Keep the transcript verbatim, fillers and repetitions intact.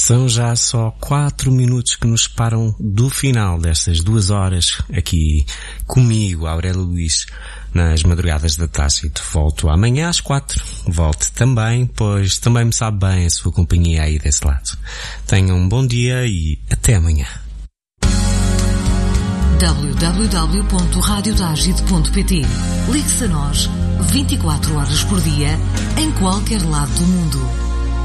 São já só quatro minutos que nos separam do final destas duas horas aqui comigo, Aurélio Luís, nas madrugadas da Tácito. Volto amanhã às quatro. Volte também, pois também me sabe bem a sua companhia aí desse lado. Tenham um bom dia e até amanhã. w w w ponto rádio tácito ponto p t. Ligue-se a nós vinte e quatro horas por dia, em qualquer lado do mundo.